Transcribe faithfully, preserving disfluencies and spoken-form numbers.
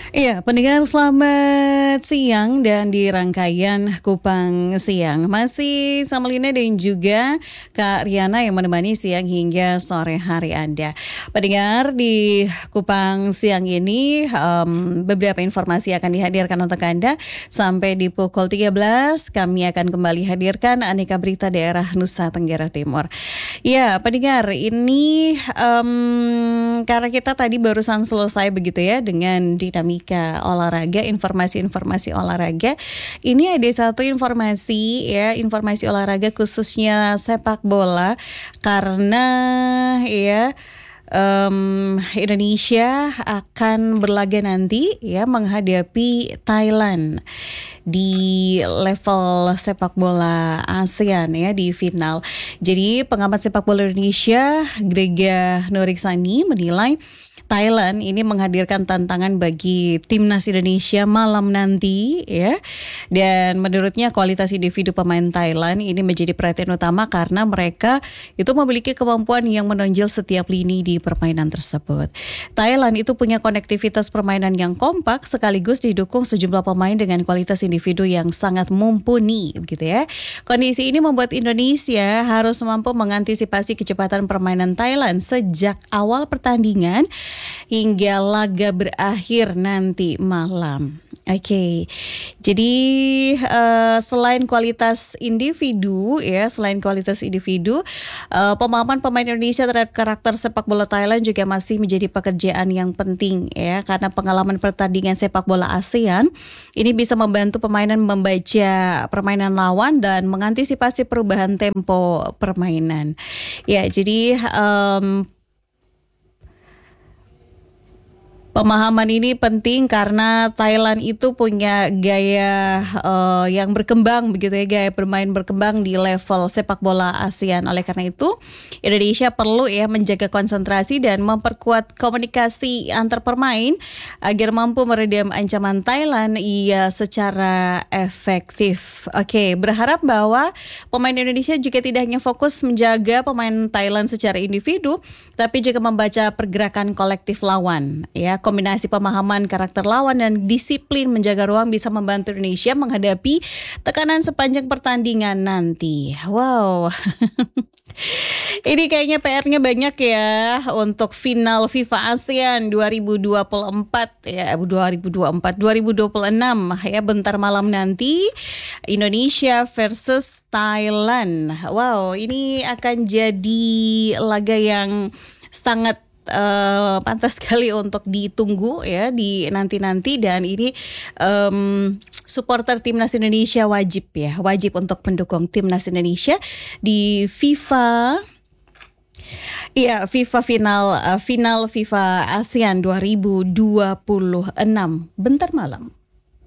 Iya, pendengar selamat siang dan di rangkaian Kupang Siang masih sama Lina dan juga Kak Riana yang menemani siang hingga sore hari Anda. Pendengar di Kupang Siang ini em, beberapa informasi akan dihadirkan untuk Anda sampai di pukul tiga belas kami akan kembali hadirkan aneka berita daerah Nusa Tenggara Timur. Ya, pendengar ini em, karena kita tadi barusan selesai begitu ya dengan dinamika olahraga, informasi-informasi olahraga. Ini ada satu informasi ya, informasi olahraga khususnya sepak bola karena ya Um, Indonesia akan berlaga nanti ya menghadapi Thailand di level sepak bola ASEAN ya di final. Jadi pengamat sepak bola Indonesia Grega Nuriksani menilai Thailand ini menghadirkan tantangan bagi timnas Indonesia malam nanti ya. Dan menurutnya kualitas individu pemain Thailand ini menjadi perhatian utama karena mereka itu memiliki kemampuan yang menonjol setiap lini di permainan tersebut. Thailand itu punya konektivitas permainan yang kompak sekaligus didukung sejumlah pemain dengan kualitas individu yang sangat mumpuni gitu ya. Kondisi ini membuat Indonesia harus mampu mengantisipasi kecepatan permainan Thailand sejak awal pertandingan hingga laga berakhir nanti malam. Oke, okay. Jadi uh, selain kualitas individu ya, selain kualitas individu, uh, pemahaman pemain Indonesia terhadap karakter sepak bola Thailand juga masih menjadi pekerjaan yang penting ya, karena pengalaman pertandingan sepak bola ASEAN ini bisa membantu pemainan membaca permainan lawan dan mengantisipasi perubahan tempo permainan. Ya, jadi um, pemahaman ini penting karena Thailand itu punya gaya uh, yang berkembang begitu ya, gaya bermain berkembang di level sepak bola ASEAN. Oleh karena itu, Indonesia perlu ya menjaga konsentrasi dan memperkuat komunikasi antar pemain agar mampu meredam ancaman Thailand ia secara efektif. Oke, berharap bahwa pemain Indonesia juga tidak hanya fokus menjaga pemain Thailand secara individu, tapi juga membaca pergerakan kolektif lawan ya. Kombinasi pemahaman karakter lawan dan disiplin menjaga ruang bisa membantu Indonesia menghadapi tekanan sepanjang pertandingan nanti. Wow. Ini kayaknya P R-nya banyak ya untuk final FIFA ASEAN dua ribu dua puluh empat ya, dua ribu dua puluh empat dua ribu dua puluh enam ya, bentar malam nanti Indonesia versus Thailand. Wow, ini akan jadi laga yang sangat Uh, pantas sekali untuk ditunggu ya di nanti-nanti, dan ini um, supporter timnas Indonesia wajib ya wajib untuk mendukung timnas Indonesia di FIFA Iya, FIFA final uh, final FIFA ASEAN dua ribu dua puluh enam bentar malam.